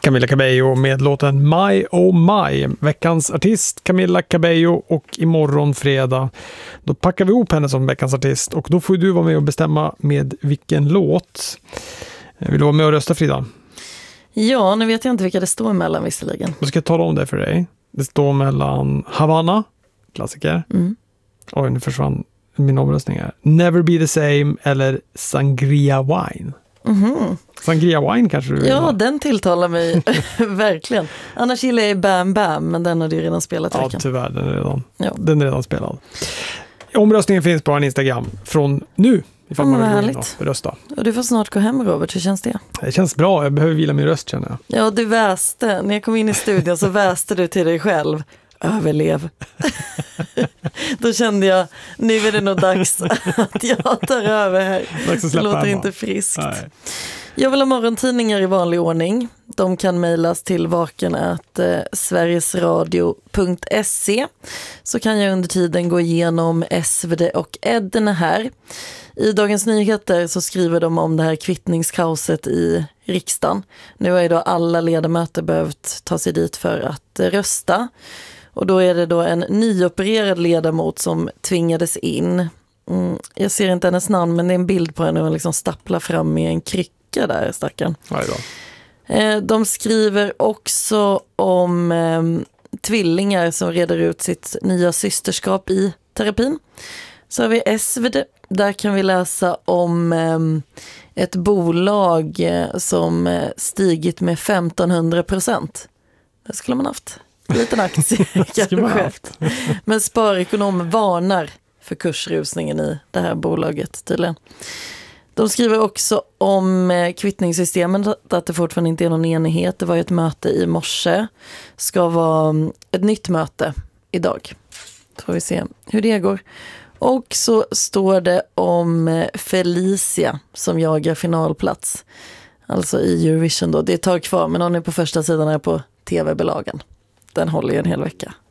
Camila Cabello med låten My Oh My. Veckans artist Camila Cabello, och imorgon fredag då packar vi ihop henne som veckans artist, och då får du vara med och bestämma med vilken låt. Vill du vara med och rösta, Frida? Ja, nu vet jag inte vilka det står mellan visserligen. Då ska jag tala om det för dig. Det står mellan Havana, klassiker. Oj, nu försvann min omröstning här. Never Be The Same eller Sangria Wine. Sangria Wine kanske du vill ha? Den tilltalar mig verkligen. Annars gillar jag Bam Bam, men den har du redan spelat. Ja, tyvärr, den är redan spelad. Omröstningen finns på en Instagram från nu, ifall man vill gå in och rösta. Och du får snart gå hem, Robert. Hur känns det? Det känns bra, jag behöver vila min röst, känner jag. Ja, du väste. När jag kom in i studion så väste du till dig själv. Överlev. Då kände jag, nu är det nog dags att jag tar över här. Det låter inte friskt. Nej. Jag vill ha morgontidningar i vanlig ordning. De kan mejlas till vaken@sverigesradio.se, så kan jag under tiden gå igenom SvD och Edna här. I Dagens Nyheter så skriver de om det här kvittningskaoset i riksdagen. Nu har ju då alla ledamöter behövt ta sig dit för att rösta. Och då är det då en nyopererad ledamot som tvingades in. Jag ser inte hennes namn, men det är en bild på henne och hon liksom stapplar fram med en krycka där, stackaren. De skriver också om tvillingar som reder ut sitt nya systerskap i terapin. Så har vi SvD, där kan vi läsa om ett bolag som stigit med 1500%. Det skulle man haft. Liten aktie kanske. Men Sparekonom varnar för kursrusningen i det här bolaget tydligen. De skriver också om kvittningssystemen, att det fortfarande inte är någon enighet. Det var ju ett möte i morse. Ska vara ett nytt möte idag. Så får vi se hur det går. Och så står det om Felicia som jagar finalplats. Alltså i Eurovision då. Det är ett tag kvar, men hon är på första sidan här på tv-belagen. Den håller ju en hel vecka.